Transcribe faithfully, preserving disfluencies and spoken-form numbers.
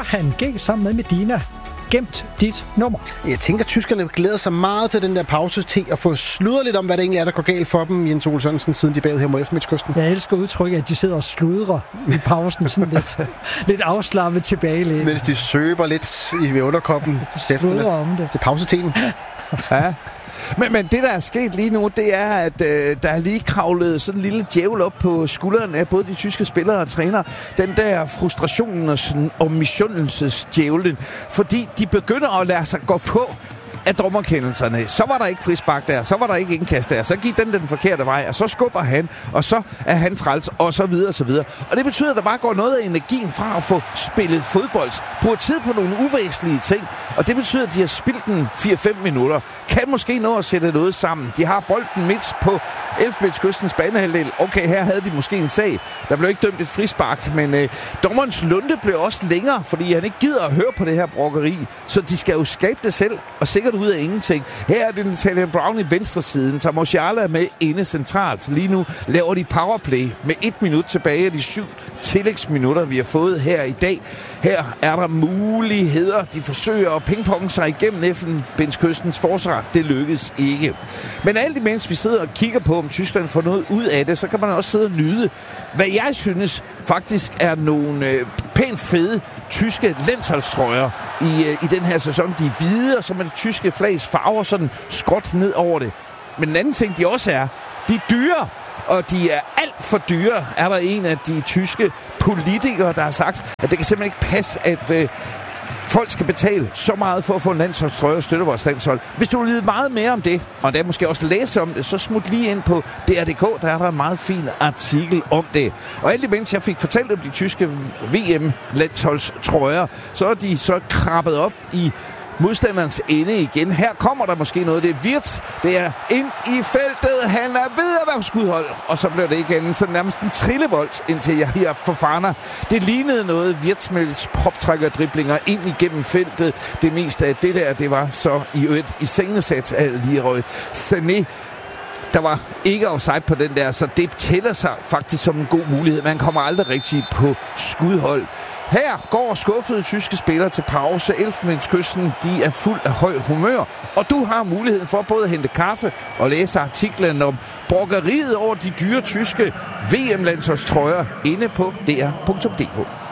Johan G. sammen med Medina. Gemt dit nummer. Jeg tænker, at tyskerne glæder sig meget til den der pause til at få sludret lidt om, hvad det egentlig er, der går galt for dem, Jens Ole Sørensen, siden de bagede her mod Elfenbenskysten. Jeg elsker udtrykket, at de sidder og sludrer i pausen, sådan lidt, lidt afslappet tilbagelæg. Mens de søber lidt i underkoppen sludrer om det. Til pausetiden. Ja. Men, men det, der er sket lige nu, det er, at øh, der er lige kravlet sådan en lille djævel op på skulderen af både de tyske spillere og trænere. Den der frustrationen og, og misundelsesdjævlen. Fordi de begynder at lade sig gå på af dommerkendelserne. Så var der ikke frispark der, så var der ikke indkast der, så gik den den forkerte vej, og så skubber han, og så er han træls, og så videre, og så videre. Og det betyder, at der bare går noget af energien fra at få spillet fodbold, bruger tid på nogle uvæsentlige ting, og det betyder, at de har spillet den fire fem minutter, kan måske nå at sætte noget sammen. De har bolden midt på Elfenbenskystens banehalvdel. Okay, her havde de måske en sag. Der blev ikke dømt et frispark, men øh, dommerens lunde blev også længere, fordi han ikke gider at høre på det her brokkeri, så de skal jo skabe det selv, og sikkert ud af ingenting. Her er det Natalia Brown i venstre siden. Tager Musiala er med inde centralt. Lige nu laver de powerplay med et minut tilbage af de syv tillægsminutter, vi har fået her i dag. Her er der muligheder. De forsøger at pingponge sig igennem Elfenbenskystens forsvar. Det lykkes ikke. Men alt imens vi sidder og kigger på, om Tyskland får noget ud af det, så kan man også sidde og nyde, hvad jeg synes faktisk er nogle øh, pænt fede tyske landsholdstrøjer i, øh, i den her sæson. De er hvide, og så med det tyske flags farver sådan skråt ned over det. Men en anden ting, de også er, de er dyre. Og de er alt for dyre, er der en af de tyske politikere, der har sagt, at det kan simpelthen ikke passe, at øh, folk skal betale så meget for at få en landsholdstrøje og støtte vores landshold. Hvis du vil vide meget mere om det, og der måske også læse om det, så smut lige ind på D R punktum D K, der er der en meget fin artikel om det. Og alt imens jeg fik fortalt om de tyske V M-landsholdstrøjer, så er de så krabbet op i modstanderens ende igen. Her kommer der måske noget. Det er Wirtz. Det er ind i feltet. Han er ved at være på skudhold. Og så bliver det igen så nærmest en trillevold, indtil jeg her Fofana. Det lignede noget Wirtz med poptrækker-driblinger ind igennem feltet. Det meste af det der, det var så i øvrigt iscenesat af Leroy Sané. Der var ikke offside på den der, så det tæller sig faktisk som en god mulighed. Man kommer aldrig rigtig på skudhold. Her går skuffede tyske spillere til pause. Elfenbenskysten, de er fuld af høj humør. Og du har muligheden for både at hente kaffe og læse artiklen om brokkeriet over de dyre tyske V M-landsholdstrøjer inde på D R punktum D K.